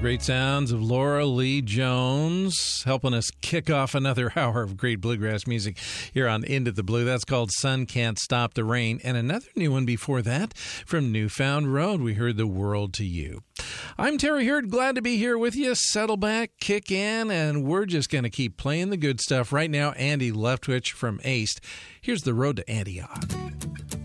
Great sounds of Laura Lee Jones helping us kick off another hour of great bluegrass music here on Into the Blue. That's called Sun Can't Stop the Rain. And another new one before that from Newfound Road. We heard The World to You. I'm Terry Hurd. Glad to be here with you. Settle back, kick in, and we're just going to keep playing the good stuff. Right now, Andy Leftwich from Aist. Here's The Road to Antioch.